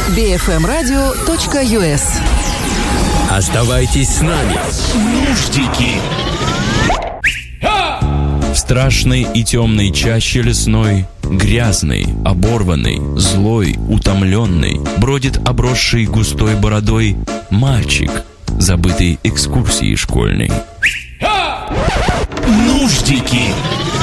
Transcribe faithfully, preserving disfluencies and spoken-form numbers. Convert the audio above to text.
би эф эм радио точка ю эс. Оставайтесь с нами. Нуждики. В страшной и темной чаще лесной, грязный, оборванный, злой, утомленный, бродит обросший густой бородой мальчик, забытый экскурсией школьной. Нуждики.